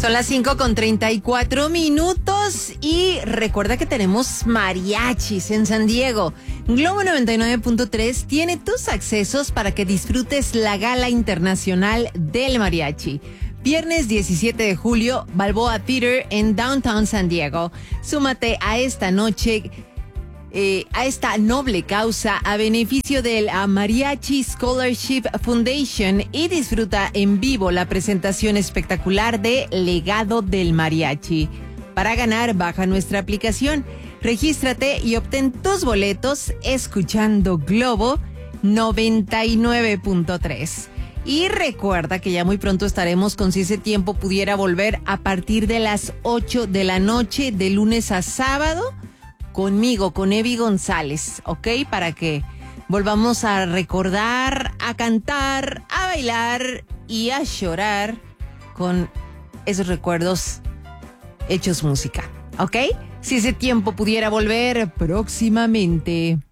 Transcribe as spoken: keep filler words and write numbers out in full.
Son las cinco con treinta y cuatro minutos y recuerda que tenemos mariachis en San Diego. Globo noventa y nueve punto tres tiene tus accesos para que disfrutes la Gala Internacional del Mariachi. Viernes diecisiete de julio, Balboa Theater en Downtown San Diego. Súmate a esta noche, eh, a esta noble causa a beneficio del Mariachi Scholarship Foundation y disfruta en vivo la presentación espectacular de Legado del Mariachi. Para ganar, baja nuestra aplicación, regístrate y obtén tus boletos escuchando Globo noventa y nueve punto tres. Y recuerda que ya muy pronto estaremos con Si ese tiempo pudiera volver a partir de las ocho de la noche, de lunes a sábado, conmigo, con Evi González, ¿ok? Para que volvamos a recordar, a cantar, a bailar y a llorar con esos recuerdos hechos música, ¿ok? Si ese tiempo pudiera volver próximamente.